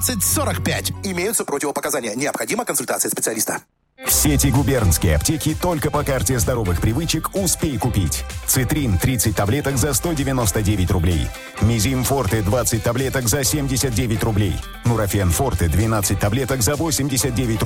2045. Имеются противопоказания. Необходима консультация специалиста. В сети губернские аптеки только по карте здоровых привычек «Успей купить». Цитрин 30 таблеток за 199 рублей. Мизим Форте 20 таблеток за 79 рублей. Нурофен Форте 12 таблеток за 89 рублей.